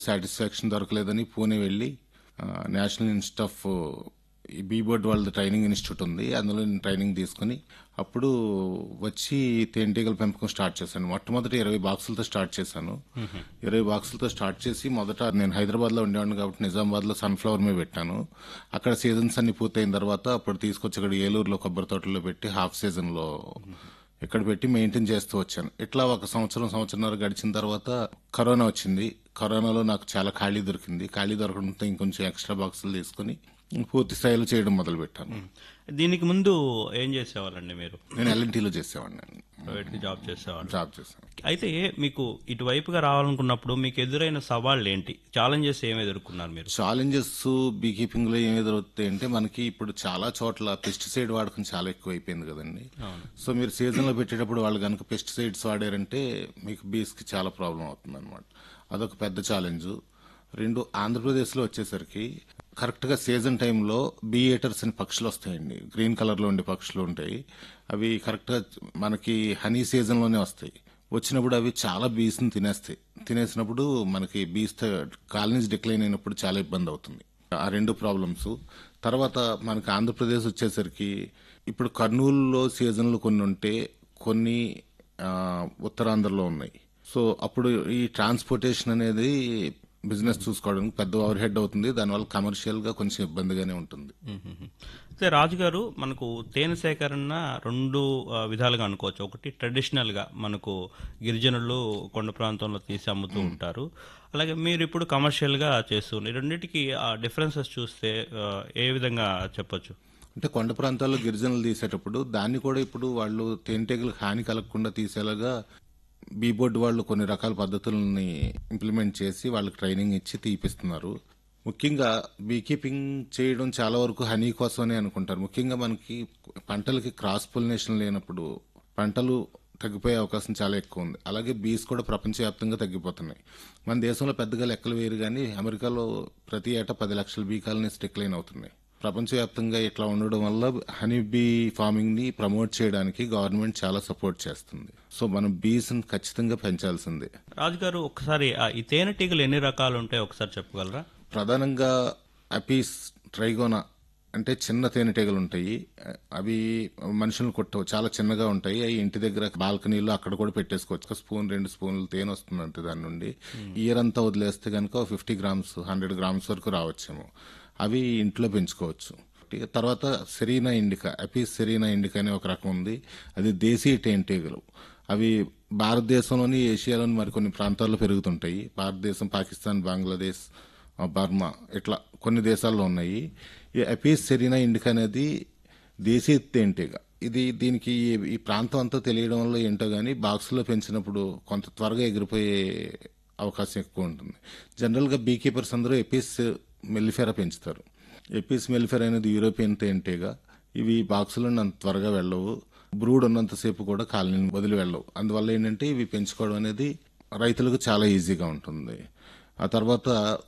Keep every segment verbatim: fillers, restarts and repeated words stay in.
Satisfaction దొరకలేదని Pune వెళ్ళి ఆ, national institute of ఈ బీబోర్డ్ వాళ్ళది ట్రైనింగ్ ఇన్స్టిట్యూట్ ఉంది, అందులో నేను ట్రైనింగ్ తీసుకుని అప్పుడు వచ్చి తేనెటీగల పెంపకం స్టార్ట్ చేశాను. మొట్టమొదటి ఇరవై బాక్సులతో స్టార్ట్ చేశాను. ఇరవై బాక్సులతో స్టార్ట్ చేసి మొదట నేను హైదరాబాద్లో ఉండేవాడిని కాబట్టి నిజామాబాద్లో సన్ఫ్లవర్ మీద పెట్టాను. అక్కడ సీజన్స్ అన్ని పూర్తయిన తర్వాత అప్పుడు తీసుకొచ్చి ఇక్కడ ఏలూరులో కొబ్బరి తోటలో పెట్టి హాఫ్ సీజన్లో ఇక్కడ పెట్టి మెయింటైన్ చేస్తూ వచ్చాను. ఇట్లా ఒక సంవత్సరం సంవత్సరంన్నర గడిచిన తర్వాత కరోనా వచ్చింది. కరోనాలో నాకు చాలా ఖాళీ దొరికింది. ఖాళీ దొరకడంతో ఇంకొంచెం ఎక్స్ట్రా బాక్సులు తీసుకుని పూర్తి స్థాయిలో చేయడం మొదలు పెట్టాను. దీనికి ముందు ఏం చేసేవాళ్ళండి మీరు? నేను ఎల్ఎన్టీలో చేసేవాడిని, ప్రైవేట్గా జాబ్ చేసేవాళ్ళు. జాబ్ చేశాను. అయితే మీకు ఇటువైపుగా రావాలనుకున్నప్పుడు మీకు ఎదురైన సవాళ్ళు ఏంటి, ఛాలెంజెస్ ఏమి ఎదుర్కొన్నారు మీరు? ఛాలెంజెస్ బీ కీపింగ్ లో ఏమి ఎదురవుతాయి అంటే మనకి ఇప్పుడు చాలా చోట్ల పెస్టిసైడ్ వాడకం చాలా ఎక్కువ అయిపోయింది కదండి. సో మీరు సీజన్ లో పెట్టేటప్పుడు వాళ్ళు కనుక పెస్టిసైడ్స్ వాడారంటే మీకు బీస్ కి చాలా ప్రాబ్లం అవుతుంది అనమాట. అదొక పెద్ద ఛాలెంజ్. రెండు, ఆంధ్రప్రదేశ్లో వచ్చేసరికి కరెక్ట్గా సీజన్ టైంలో బీ ఈటర్స్ అని పక్షులు వస్తాయండి. గ్రీన్ కలర్లో ఉండే పక్షులు ఉంటాయి. అవి కరెక్ట్గా మనకి హనీ సీజన్లోనే వస్తాయి. వచ్చినప్పుడు అవి చాలా బీస్ని తినేస్తాయి. తినేసినప్పుడు మనకి బీస్ కాలనీస్ డిక్లైన్ అయినప్పుడు చాలా ఇబ్బంది అవుతుంది. ఆ రెండు ప్రాబ్లమ్స్. తర్వాత మనకి ఆంధ్రప్రదేశ్ వచ్చేసరికి ఇప్పుడు కర్నూలులో సీజన్లు కొన్ని ఉంటే కొన్ని ఆ, ఉత్తరాంధ్రలో ఉన్నాయి. సో అప్పుడు ఈ ట్రాన్స్పోర్టేషన్ అనేది బిజినెస్ చూసుకోవడానికి పెద్ద ఓవర్ హెడ్ అవుతుంది. దానివల్ల కమర్షియల్ గా కొంచెం ఇబ్బందిగానే ఉంటుంది. అయితే రాజు గారు, మనకు తేనె సేకరణ రెండు ఆ, విధాలుగా అనుకోవచ్చు. ఒకటి ట్రెడిషనల్ గా మనకు గిరిజనులు కొండ ప్రాంతంలో తీసి అమ్ముతూ ఉంటారు. అలాగే మీరు ఇప్పుడు కమర్షియల్ గా చేస్తున్నారు. ఈ రెండింటికి ఆ డిఫరెన్సెస్ చూస్తే ఆ, ఏ విధంగా చెప్పొచ్చు? అంటే కొండ ప్రాంతాల్లో గిరిజనులు తీసేటప్పుడు దాన్ని కూడా ఇప్పుడు వాళ్ళు తేనెటీగలకు హాని కలగకుండా తీసేలాగా బీ బోర్డు వాళ్ళు కొన్ని రకాల పద్ధతులని ఇంప్లిమెంట్ చేసి వాళ్ళకి ట్రైనింగ్ ఇచ్చి తీపిస్తున్నారు. ముఖ్యంగా బీ కీపింగ్ చేయడం చాలా వరకు హనీ కోసమనే అనుకుంటారు. ముఖ్యంగా మనకి పంటలకి క్రాస్ పొలినేషన్ లేనప్పుడు పంటలు తగ్గిపోయే అవకాశం చాలా ఎక్కువ ఉంది. అలాగే బీస్ కూడా ప్రపంచవ్యాప్తంగా తగ్గిపోతున్నాయి. మన దేశంలో పెద్దగా లెక్కలు వేరు కానీ అమెరికాలో ప్రతి ఏటా పది లక్షల బీ కాలనీస్ డిక్లైన్ అవుతున్నాయి. ప్రపంచవ్యాప్తంగా ఇట్లా ఉండడం వల్ల హనీ బీ ఫార్మింగ్ ని ప్రమోట్ చేయడానికి గవర్నమెంట్ చాలా సపోర్ట్ చేస్తుంది. సో మనం బీస్ ని ఖచ్చితంగా పెంచాల్సిందే. రాజు గారు, ఒకసారి ఆ ఈ తేనెటీగలు ఎన్ని రకాలు ఉంటాయో ఒకసారి చెప్పగలరా? ప్రధానంగా అపీస్ ట్రైగోనా అంటే చిన్న తేనెటీగలు ఉంటాయి. అవి మనుషులను కొట్టవు, చాలా చిన్నగా ఉంటాయి. అవి ఇంటి దగ్గర బాల్కనీలో అక్కడ కూడా పెట్టేసుకోవచ్చు. ఒక స్పూన్ రెండు స్పూన్లు తేనె వస్తుంది అంతే దాని నుండి. ఇయర్ అంతా వదిలేస్తే కనుక ఫిఫ్టీ గ్రామ్స్ హండ్రెడ్ గ్రామ్స్ వరకు రావచ్చేమో. అవి ఇంట్లో పెంచుకోవచ్చు. తర్వాత Serena indica, appease Serena indica అనే ఒక రకం ఉంది. అది దేశీయ తేనెటీగలు. అవి భారతదేశంలోని ఏషియాలోని మరికొన్ని ప్రాంతాల్లో పెరుగుతుంటాయి. భారతదేశం, పాకిస్తాన్, బంగ్లాదేశ్, బర్మా ఇట్లా కొన్ని దేశాల్లో ఉన్నాయి. ఈ అపీస్ సెరీనా ఇండికా అనేది దేశీయ తేనెటీగ. ఇది దీనికి ఈ ప్రాంతం అంతా తెలియడం వల్ల ఏంటో గానీ బాక్సులో పెంచినప్పుడు కొంత త్వరగా ఎగిరిపోయే అవకాశం ఎక్కువ ఉంటుంది. జనరల్గా బీ కీపర్స్ అందరూ ఎపీస్ మెల్లిఫెరా పెంచుతారు. ఎపీస్ మెల్లిఫెరా అనేది యూరోపియన్ తేనెటీగ. ఇవి బాక్సులో అంత త్వరగా వెళ్ళవు. బ్రూడ్ ఉన్నంతసేపు కూడా కాలనీని వదిలి వెళ్ళవు. అందువల్ల ఏంటంటే ఇవి పెంచుకోవడం అనేది రైతులకు చాలా ఈజీగా ఉంటుంది. ఆ తర్వాత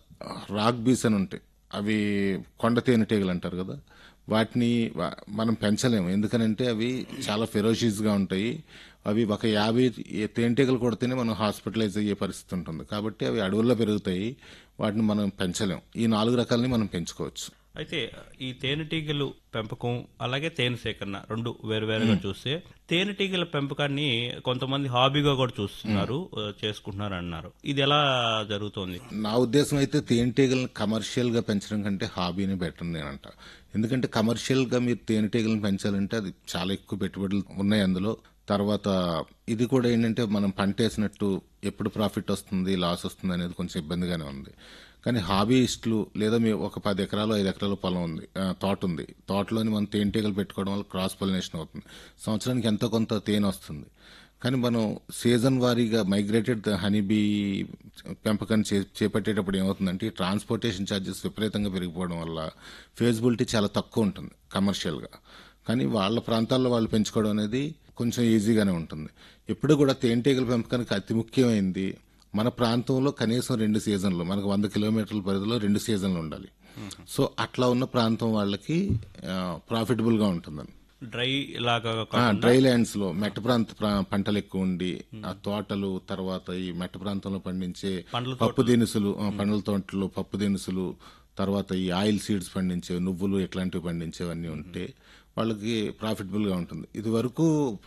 రాక్ బీస్ అని ఉంటాయి. అవి కొండ తేనెటీగలు అంటారు కదా, వాటిని మనం పెంచలేము. ఎందుకనంటే అవి చాలా ఫెరోషియస్గా ఉంటాయి. అవి ఒక యాభై తేనెటీగలు కొడితేనే మనం హాస్పిటలైజ్ అయ్యే పరిస్థితి ఉంటుంది. కాబట్టి అవి అడవుల్లో పెరుగుతాయి, వాటిని మనం పెంచలేం. ఈ నాలుగు రకాలని మనం పెంచుకోవచ్చు. అయితే ఈ తేనెటీగలు పెంపకం అలాగే తేనె సేకరణ రెండు వేరువేరుగా చూస్తే, తేనెటీగల పెంపకాన్ని కొంతమంది హాబీగా కూడా చూస్తున్నారు, చేసుకుంటున్నారు అన్నారు. ఇది ఎలా జరుగుతోంది? నా ఉద్దేశం అయితే తేనెటీగలను కమర్షియల్ గా పెంచడం కంటే హాబీని బెటర్ నేనంట. ఎందుకంటే కమర్షియల్ గా మీరు తేనెటీగలను పెంచాలంటే అది చాలా ఎక్కువ పెట్టుబడులు ఉన్నాయి అందులో. తర్వాత ఇది కూడా ఏంటంటే మనం పంట వేసినట్టు ఎప్పుడు ప్రాఫిట్ వస్తుంది లాస్ వస్తుంది అనేది కొంచెం ఇబ్బందిగానే ఉంది. కానీ హాబీయిస్టులు లేదా మీ ఒక పది ఎకరాలు ఐదు ఎకరాల పొలం ఉంది, తోట ఉంది, తోటలోని మనం తేనెటీగలు పెట్టుకోవడం వల్ల క్రాస్ పొలినేషన్ అవుతుంది. సంవత్సరానికి ఎంతో కొంత తేనె వస్తుంది. కానీ మనం సీజన్ వారీగా మైగ్రేటెడ్ హనీ బీ పెంపకాన్ని చే చేపట్టేటప్పుడు ఏమవుతుందంటే ట్రాన్స్పోర్టేషన్ ఛార్జెస్ విపరీతంగా పెరిగిపోవడం వల్ల ఫేజిబిలిటీ చాలా తక్కువ ఉంటుంది కమర్షియల్గా. కానీ వాళ్ళ ప్రాంతాల్లో వాళ్ళు పెంచుకోవడం అనేది కొంచెం ఈజీగానే ఉంటుంది. ఎప్పుడు కూడా తేనెటీగల పెంపకానికి అతి ముఖ్యమైనది మన ప్రాంతంలో కనీసం రెండు సీజన్లు, మనకు వంద కిలోమీటర్ల పరిధిలో రెండు సీజన్లు ఉండాలి. సో అట్లా ఉన్న ప్రాంతం వాళ్ళకి ప్రాఫిటబుల్గా ఉంటుందని. డ్రై లాగా ఆ, కాకుండా డ్రై ల్యాండ్స్ లో మెట్ట ప్రాంత ప్రా- పంటలు ఎక్కువ ఉండి ఆ తోటలు తర్వాత ఈ మెట్ట ప్రాంతంలో పండించే పండ్ల పప్పు దినుసులు ఆ, పండ్ల తోటలు పప్పు దినుసులు తర్వాత ఈ ఆయిల్ సీడ్స్ పండించే నువ్వులు ఇట్లాంటివి పండించేవన్నీ ఉంటే వాళ్ళకి ప్రాఫిటబుల్ గా ఉంటుంది. ఇది వరకు